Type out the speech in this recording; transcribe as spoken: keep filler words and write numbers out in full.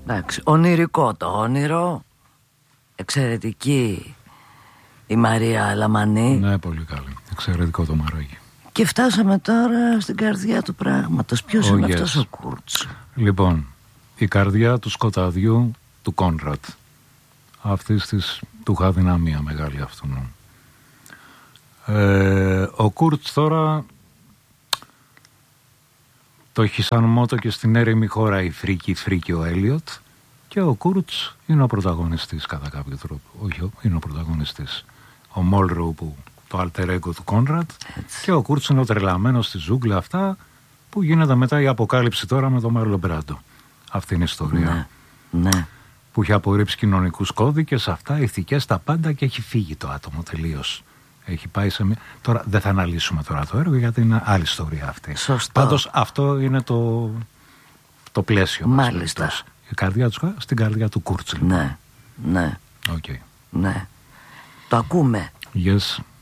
Εντάξει, ονειρικό το όνειρο. Εξαιρετική η Μαρία Λαμανή. Ναι, πολύ καλή. Εξαιρετικό το Μαράγι. Και φτάσαμε τώρα στην καρδιά του πράγματος. Ποιος oh, είναι yes. αυτός ο Κούρτς? Λοιπόν, η καρδιά του σκοταδιού του Κόνραντ. Αυτής της του είχα δυναμία μεγάλη αυτού. Ε, ο Κούρτς τώρα το έχει σαν μότο και στην έρημη χώρα η φρίκη, φρίκη ο Έλιοτ, και ο Κούρτς είναι ο πρωταγωνιστής κατά κάποιο τρόπο. Όχι, είναι ο πρωταγωνιστής. Ο Μόλρο που το alter ego του Κόνραντ, και ο Κούρτς είναι ο τρελαμένος στη ζούγκλα αυτά που γίνεται μετά η αποκάλυψη τώρα με τον Μάρλο Μπράντο. Αυτή είναι η ιστορία. Ναι, ναι. Που έχει απορρίψει κοινωνικούς κώδικες, αυτά, ηθικές, τα πάντα, και έχει φύγει το άτομο τελείως. Έχει πάει σε μια... Τώρα δεν θα αναλύσουμε τώρα το έργο γιατί είναι άλλη ιστορία αυτή. Σωστό. Πάντως αυτό είναι το, το πλαίσιο. Μάλιστα. Μας, η καρδιά του, στην καρδιά του Κούρτς. Ναι, ναι. Okay. Ναι. Το ακούμε. Yes.